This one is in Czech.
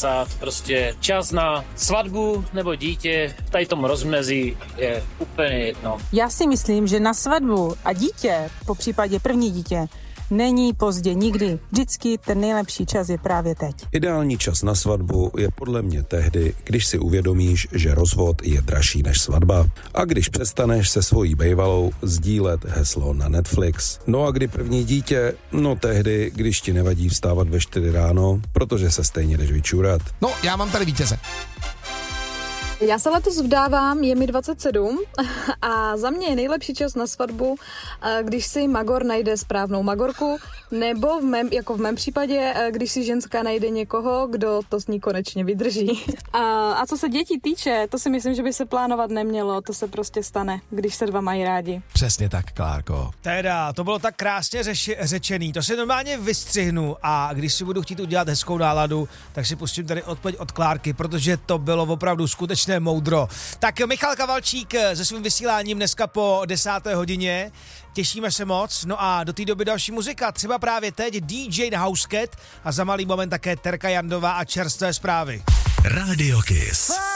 kecat, prostě čas na svatbu nebo dítě, tady tom rozmezí je úplně jedno. Já si myslím, že na svatbu a dítě, po případě první dítě, není pozdě nikdy. Vždycky ten nejlepší čas je právě teď. Ideální čas na svatbu je podle mě tehdy, když si uvědomíš, že rozvod je dražší než svatba a když přestaneš se svojí bejvalou sdílet heslo na Netflix. No a kdy první dítě? No tehdy, když ti nevadí vstávat ve 4 ráno, protože se stejně jdeš vyčůrat. No, já mám tady vítěze. Já se letos vdávám, je mi 27 a za mě je nejlepší čas na svatbu, když si magor najde správnou magorku, nebo jako v mém případě, když si ženská najde někoho, kdo to s ní konečně vydrží. A co se dětí týče, to si myslím, že by se plánovat nemělo, to se prostě stane, když se dva mají rádi. Přesně tak, Klárko. Teda, to bylo tak krásně řečený, to si normálně vystřihnu a když si budu chtít udělat hezkou náladu, tak si pustím tady odpověď od Klárky, protože to bylo opravdu skutečné moudro. Tak Michal Kavalčík se svým vysíláním dneska po 10. hodině. Těšíme se moc. No a do té doby další muzika. Třeba právě teď DJ Housecat a za malý moment také Terka Jandová a čerstvé zprávy. Radio Kiss.